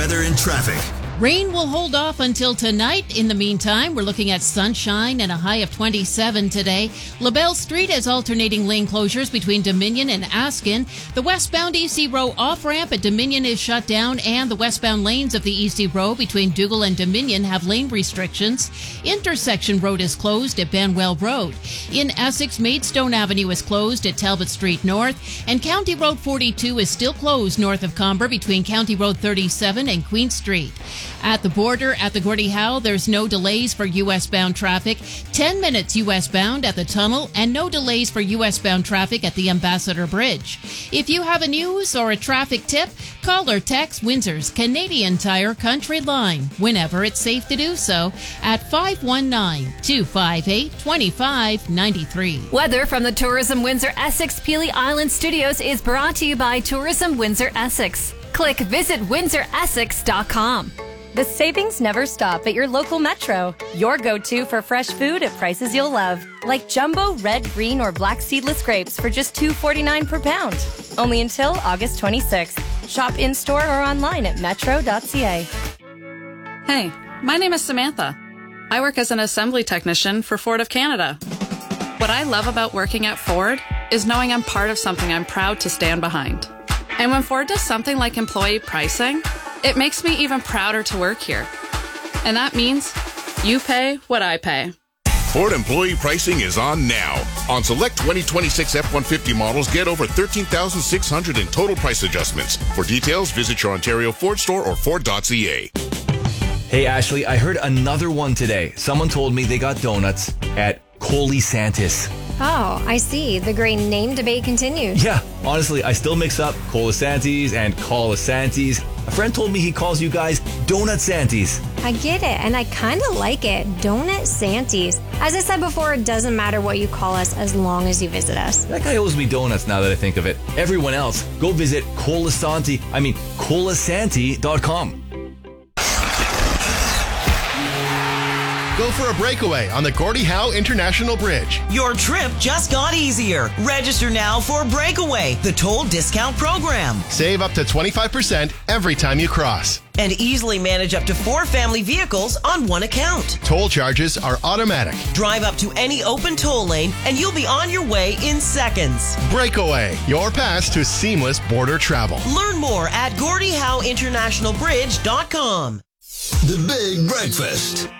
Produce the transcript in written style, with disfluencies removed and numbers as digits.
weather and traffic. Rain will hold off until tonight. In the meantime, we're looking at sunshine and a high of 27 today. LaBelle Street has alternating lane closures between Dominion and Askin. The westbound EC Row off-ramp at Dominion is shut down, and the westbound lanes of the EC Row between Dougal and Dominion have lane restrictions. Intersection Road is closed at Banwell Road. In Essex, Maidstone Avenue is closed at Talbot Street North, and County Road 42 is still closed north of Comber between County Road 37 and Queen Street. At the border at the Gordie Howe, there's no delays for U.S.-bound traffic. 10 minutes U.S.-bound at the tunnel, and no delays for U.S.-bound traffic at the Ambassador Bridge. If you have a news or a traffic tip, call or text Windsor's Canadian Tire Country Line, whenever it's safe to do so, at 519-258-2593. Weather from the Tourism Windsor Essex Peely Island Studios is brought to you by Tourism Windsor Essex. Click visitwindsoressex.com. The savings never stop at your local Metro. Your go-to for fresh food at prices you'll love. Like jumbo red, green, or black seedless grapes for just $2.49 per pound. Only until August 26th. Shop in-store or online at metro.ca. Hey, my name is Samantha. I work as an assembly technician for Ford of Canada. What I love about working at Ford is knowing I'm part of something I'm proud to stand behind. And when Ford does something like employee pricing, it makes me even prouder to work here. And that means you pay what I pay. Ford employee pricing is on now. On select 2026 F-150 models, get over $13,600 in total price adjustments. For details, visit your Ontario Ford store or Ford.ca. Hey, Ashley, I heard another one today. Someone told me they got donuts at Colisantis. Oh, I see. The great name debate continues. Yeah, honestly, I still mix up Colisantis and Colisantis. A friend told me he calls you guys Donut Santies. I get it, and I kind of like it. Donut Santies. As I said before, it doesn't matter what you call us as long as you visit us. That guy owes me donuts now that I think of it. Everyone else, go visit Colisanti.com. Go for a breakaway on the Gordie Howe International Bridge. Your trip just got easier. Register now for Breakaway, the toll discount program. Save up to 25% every time you cross. And easily manage up to 4 family vehicles on one account. Toll charges are automatic. Drive up to any open toll lane and you'll be on your way in seconds. Breakaway, your pass to seamless border travel. Learn more at GordieHoweInternationalBridge.com. The Big Breakfast.